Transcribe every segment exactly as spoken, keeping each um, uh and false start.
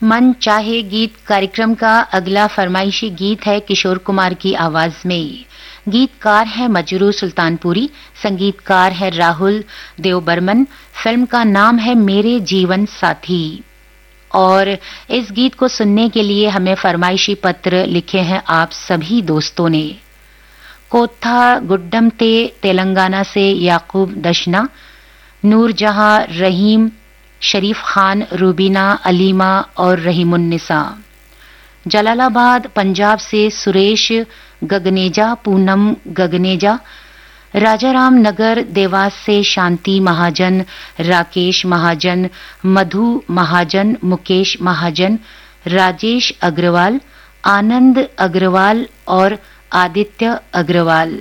मन चाहे गीत कार्यक्रम का अगला फरमाइशी गीत है किशोर कुमार की आवाज में। गीतकार है मजरू सुल्तानपुरी, संगीतकार है राहुल देवबर्मन। फिल्म का नाम है मेरे जीवन साथी। और इस गीत को सुनने के लिए हमें फरमाइशी पत्र लिखे हैं आप सभी दोस्तों ने। कोथा गुड्डम ते तेलंगाना से याकूब दशना, नूरजहां, रहीम, शरीफ खान, रूबीना, अलीमा और रहीमुन्निसा। जलालाबाद पंजाब से सुरेश गगनेजा, पूनम गगनेजा। राजाराम नगर देवास से शांति महाजन, राकेश महाजन, मधु महाजन, मुकेश महाजन, राजेश अग्रवाल, आनंद अग्रवाल और आदित्य अग्रवाल।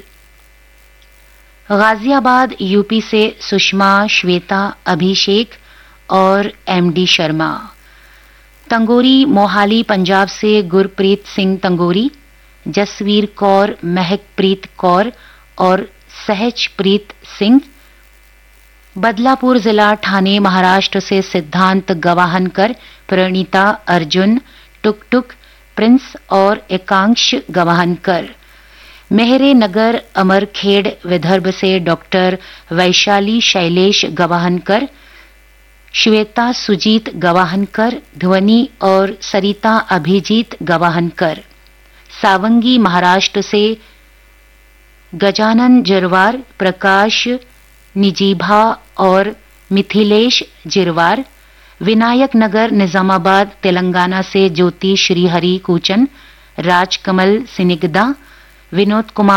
गाजियाबाद यूपी से सुषमा, श्वेता, अभिषेक और एमडी शर्मा। तंगोरी मोहाली पंजाब से गुरप्रीत सिंह तंगोरी, जसवीर कौर, महकप्रीत कौर और सहजप्रीत सिंह। बदलापुर जिला ठाणे महाराष्ट्र से सिद्धांत गवाहनकर, प्रणीता अर्जुन, टुक टुक, प्रिंस और एकांश गवाहनकर। मेहरे नगर अमरखेड़ विदर्भ से डॉक्टर वैशाली शैलेश गवाहनकर, श्वेता सुजीत गवाहनकर, ध्वनि और सरिता अभिजीत गवाहनकर। सावंगी महाराष्ट्र से गजानन जिरवार, प्रकाश निजीभा और मिथिलेश जिरवार। विनायक नगर निजामाबाद तेलंगाना से ज्योति श्रीहरि कूचन, राजकमल सिनिगदा, विनोद कुमार